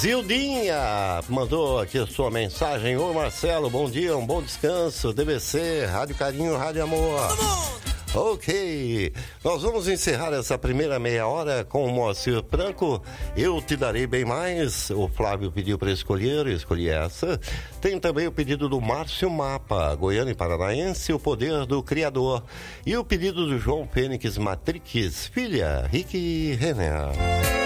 Zildinha mandou aqui a sua mensagem. Oi, Marcelo, bom dia, um bom descanso. DBC, Rádio Carinho, Rádio Amor. Ok, nós vamos encerrar essa primeira meia hora com o Moacir Franco. Eu te darei bem mais. O Flávio pediu para escolher, eu escolhi essa. Tem também o pedido do Márcio Mapa, Goiano e Paranaense, O Poder do Criador. E o pedido do João Fênix Matrix, filha, Rick Renner.